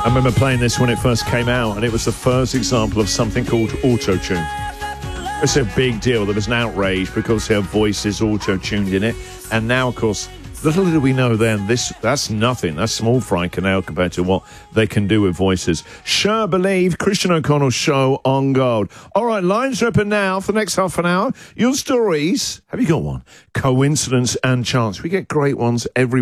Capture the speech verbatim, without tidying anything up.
I remember playing this when it first came out, and it was the first example of something called auto-tune. It's a big deal. There was an outrage because her voice is auto-tuned in it. And now, of course, little did we know then, this that's nothing. That's small fry now compared to what they can do with voices. Sure Believe, Christian O'Connell's show on Gold. All right, lines are open now for the next half an hour. Your stories, have you got one? Coincidence and chance. We get great ones every